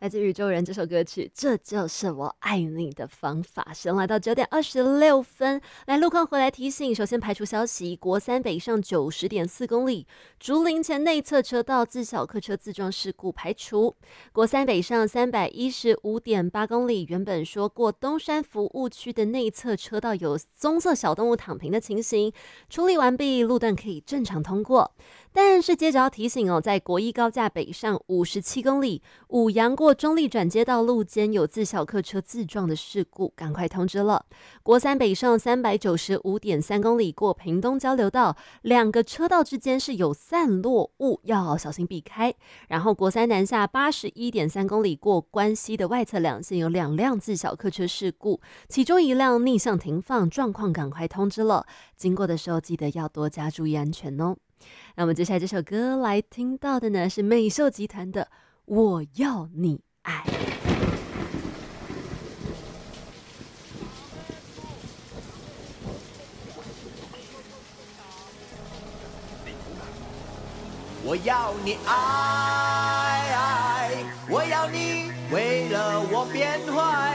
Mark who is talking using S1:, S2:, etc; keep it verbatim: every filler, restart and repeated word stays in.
S1: 来自宇宙人这首歌曲，这就是我爱你的方法。时间来到九点二十六分，来路况回来提醒，首先排除消息，国三北上九十点四公里，竹林前内侧车道自小客车自撞事故排除。国三北上三百一十五点八公里，原本说过东山服务区的内侧车道有棕色小动物躺平的情形，处理完毕，路段可以正常通过。但是接着要提醒哦，在国一高架北上五十七公里，五羊过中立转接道路间有自小客车自撞的事故，赶快通知了。国三北上三百九十五点三公里，过屏东交流道，两个车道之间是有散落物，要小心避开。然后国三南下八十一点三公里，过关西的外侧两线有两辆自小客车事故，其中一辆逆向停放，状况赶快通知了。经过的时候记得要多加注意安全哦。那我们接下来这首歌来听到的呢是美秀集团的《我要你爱》。
S2: 我要你爱